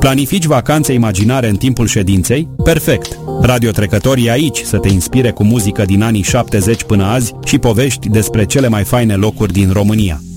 Planifici vacanțe imaginare în timpul ședinței? Perfect! Radiotrecătorii e aici să te inspire cu muzică din anii 70 până azi și povești despre cele mai faine locuri din România.